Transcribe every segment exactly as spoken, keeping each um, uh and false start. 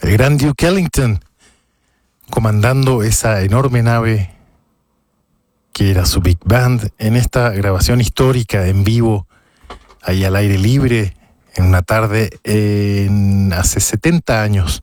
El gran Duke Ellington comandando esa enorme nave que era su Big Band en esta grabación histórica en vivo, ahí al aire libre, en una tarde en, hace setenta años,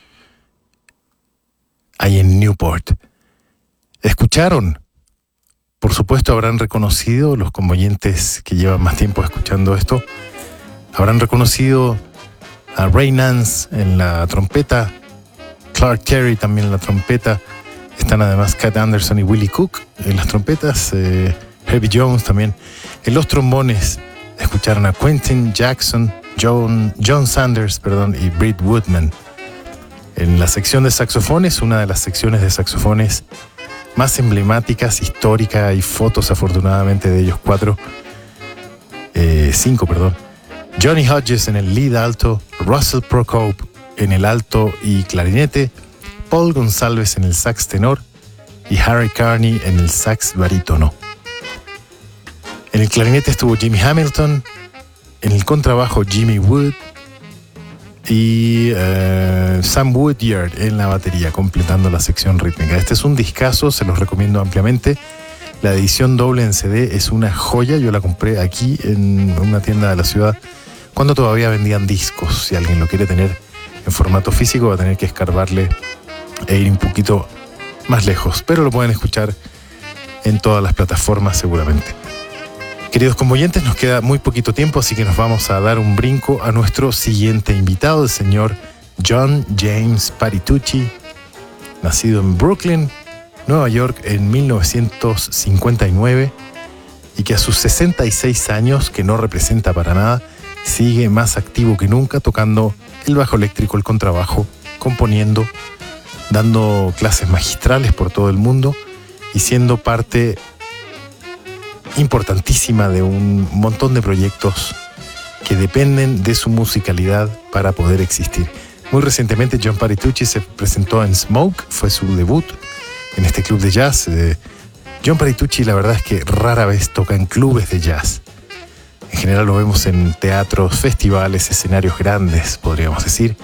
ahí en Newport. Escucharon, por supuesto habrán reconocido, los convoyentes que llevan más tiempo escuchando esto, habrán reconocido a Ray Nance en la trompeta, Clark Terry también en la trompeta, están además Cat Anderson y Willie Cook en las trompetas, eh, Herbie Jones también. En los trombones escucharon a Quentin Jackson, John, John Sanders, perdón, y Britt Woodman. En la sección de saxofones, una de las secciones de saxofones más emblemáticas, históricas, hay fotos afortunadamente de ellos cuatro, eh, cinco, perdón. Johnny Hodges en el lead alto, Russell Procope en el alto y clarinete, Paul González en el sax tenor y Harry Carney en el sax barítono. En el clarinete estuvo Jimmy Hamilton, en el contrabajo Jimmy Wood y uh, Sam Woodyard en la batería, completando la sección rítmica. Este es un discazo, se los recomiendo ampliamente. La edición doble en C D es una joya, yo la compré aquí en una tienda de la ciudad cuando todavía vendían discos. Si alguien lo quiere tener en formato físico va a tener que escarbarle e ir un poquito más lejos, pero lo pueden escuchar en todas las plataformas seguramente. Queridos convoyentes, nos queda muy poquito tiempo, así que nos vamos a dar un brinco a nuestro siguiente invitado, el señor John James Patitucci, nacido en Brooklyn, Nueva York, en mil novecientos cincuenta y nueve, y que a sus sesenta y seis años, que no representa para nada, sigue más activo que nunca, tocando el bajo eléctrico, el contrabajo, componiendo, dando clases magistrales por todo el mundo y siendo parte importantísima de un montón de proyectos que dependen de su musicalidad para poder existir. Muy recientemente John Patitucci se presentó en Smoke, fue su debut en este club de jazz. Eh, John Patitucci la verdad es que rara vez toca en clubes de jazz. En general lo vemos en teatros, festivales, escenarios grandes, podríamos decir.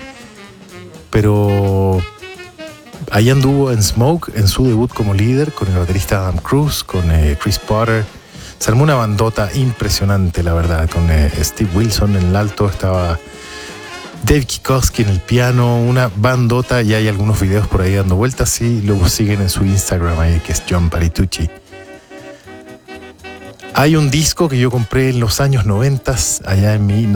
Pero ahí anduvo en Smoke, en su debut como líder, con el baterista Adam Cruz, con eh, Chris Potter. Se armó una bandota impresionante, la verdad, con eh, Steve Wilson en el alto, estaba Dave Kikoski en el piano, una bandota, y hay algunos videos por ahí dando vueltas, y luego siguen en su Instagram ahí, que es John Patitucci. Hay un disco que yo compré en los años noventa, allá en mi